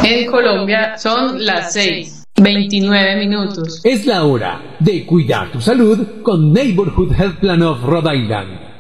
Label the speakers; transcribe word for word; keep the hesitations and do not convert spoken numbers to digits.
Speaker 1: En Colombia son las seis, veintinueve minutos.
Speaker 2: Es la hora de cuidar tu salud con Neighborhood Health Plan of Rhode Island.